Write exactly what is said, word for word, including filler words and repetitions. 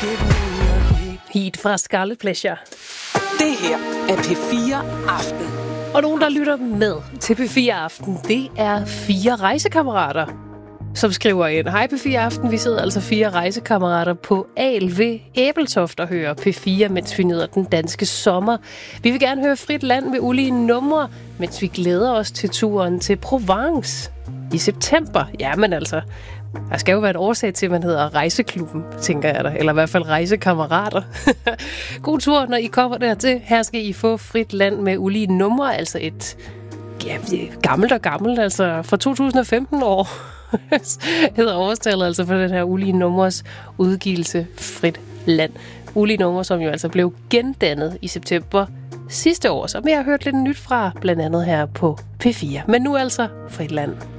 Heat fra Scarlet Pleasure. Det her er P fire Aften. Og nogen, der lytter med til P fire Aften, det er fire rejsekammerater, som skriver ind. Hej P fire Aften, vi sidder altså fire rejsekammerater på Al ved Æbeltoft og hører P fire, mens vi nyder den danske sommer. Vi vil gerne høre Frit Land med ulige numre, mens vi glæder os til turen til Provence i september. Jamen altså, der skal jo være en årsag til, at man hedder Rejseklubben, tænker jeg da. Eller i hvert fald Rejsekammerater. God tur, når I kommer dertil. Her skal I få Frit Land med ulige numre, altså et ja, gammelt og gammelt, altså fra to tusind og femten år. hedder årstallet altså for den her ulige numres udgivelse Frit Land. Ulige numre, som jo altså blev gendannet i september sidste år, som jeg har hørt lidt nyt fra, blandt andet her på P fire. Men nu altså Frit Land.